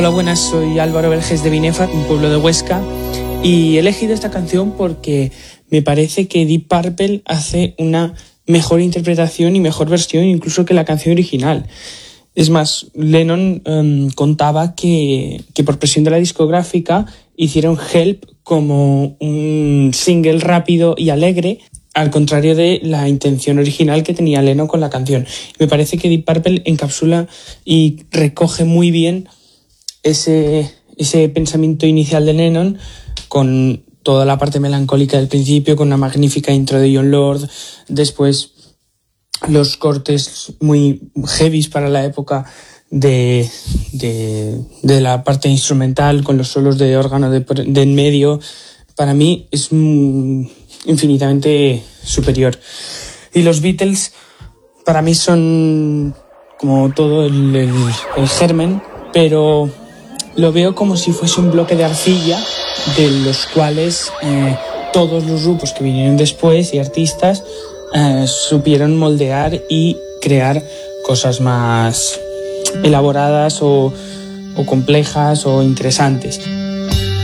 Hola, buenas, soy Álvaro Vergés de Binefar, un pueblo de Huesca, y he elegido esta canción porque me parece que Deep Purple hace una mejor interpretación y mejor versión incluso que la canción original. Es más, Lennon contaba que por presión de la discográfica hicieron Help como un single rápido y alegre, al contrario de la intención original que tenía Lennon con la canción. Me parece que Deep Purple encapsula y recoge muy bien ese pensamiento inicial de Lennon, con toda la parte melancólica del principio, con una magnífica intro de Jon Lord, después los cortes muy heavies para la época de la parte instrumental, con los solos de órgano de en medio. Para mí es infinitamente superior. Y los Beatles para mí son como todo el germen, pero lo veo como si fuese un bloque de arcilla de los cuales todos los grupos que vinieron después y artistas supieron moldear y crear cosas más elaboradas o complejas o interesantes.